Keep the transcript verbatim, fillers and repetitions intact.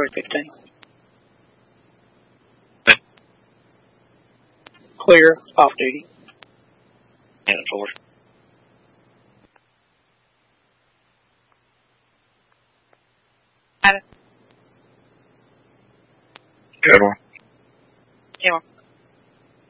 three fifteen. Okay. Clear, off duty. And it's over. Good one. Yeah.